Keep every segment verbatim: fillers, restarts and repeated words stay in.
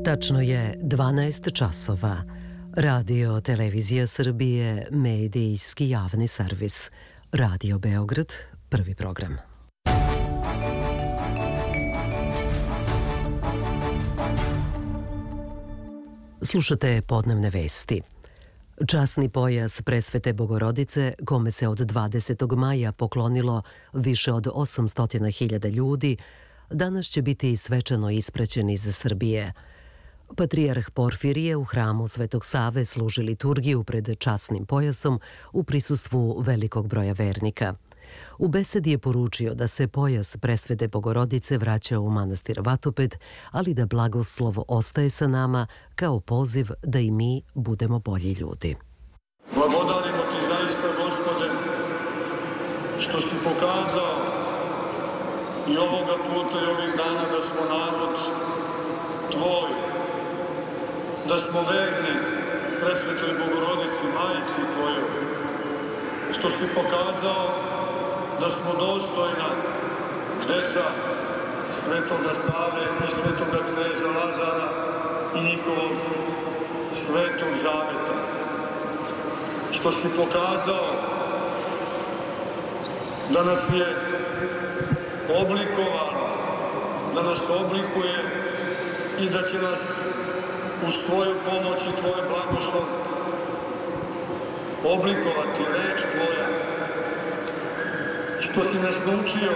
Tačno je dvanaest časova. Radio Televizija Srbije, medijski javni servis. Radio Beograd, prvi program. Slušate podnevne vesti. Časni pojas Presvete Bogorodice, kome se od dvadesetog maja poklonilo više od osamsto hiljada ljudi, danas će biti svečano ispraćen iz Srbije. Patrijarh Porfirije u hramu Svetog Save služi liturgiju pred časnim pojasom u prisustvu velikog broja vernika. U besedi je poručio da se pojas Presvete Bogorodice vraća u manastir Vatoped, ali da blagoslov ostaje sa nama kao poziv da i mi budemo bolji ljudi. Blagodarimo ti zaista, Gospode, što si pokazao i ovoga puta i ovih dana da smo narod tvoj, da smo verni Presvetoj Bogorodici, Majici tvojoj, što si pokazao da smo dostojna deca Svetoga Save i Svetoga kneza Lazara i njihovog Svetog Zaveta, što si pokazao da nas je oblikovao, da nas oblikuje i da će nas uz tvoju pomoć i tvoj blagoslov oblikovati reč tvoja, što si nas naučio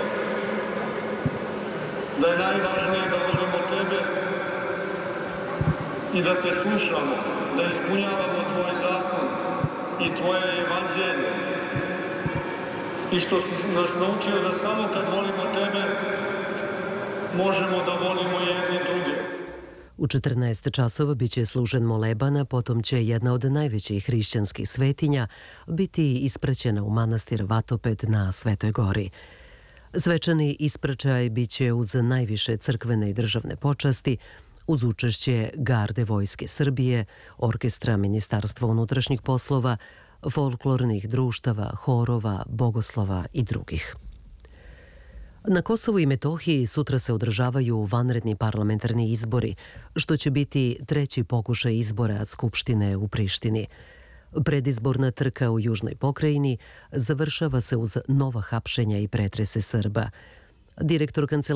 da je najvažnije da volimo tebe i da te slušamo, da ispunjavamo tvoj zakon i tvoje evanđelje, i što si nas naučio da samo kad volimo tebe možemo da volimo jedni druge. U četrnaest časova biće služen molebana, potom će jedna od najvećih hrišćanskih svetinja biti ispraćena u manastir Vatoped na Svetoj Gori. Svečani ispraćaj biće uz najviše crkvene i državne počasti, uz učešće Garde Vojske Srbije, orkestra Ministarstva unutrašnjih poslova, folklornih društava, horova, bogoslova i drugih. Na Kosovu i Metohiji sutra se održavaju vanredni parlamentarni izbori, što će biti treći pokušaj izbora Skupštine u Prištini. Predizborna trka u Južnoj pokrajini završava se uz nova hapšenja i pretrese Srba. Direktor Kancelarije